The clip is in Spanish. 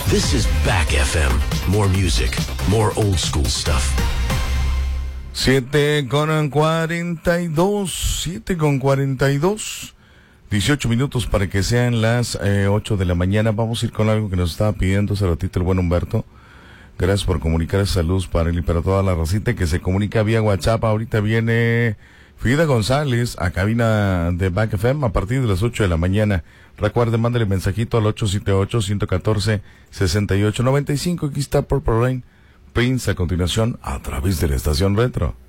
This is Back FM. More music, more old school stuff. 7:42. 18 minutos para que sean las 8 de la mañana. Vamos a ir con algo que nos estaba pidiendo hace ratito el buen Humberto. Gracias por comunicar saludos para él y para toda la racita que se comunica vía WhatsApp. Ahorita viene Frida González a cabina de Back FM a partir de las 8 de la mañana. Recuerde, mándale mensajito al 878-114-6895. Aquí está Purple Rain, Prince a continuación a través de la estación Retro.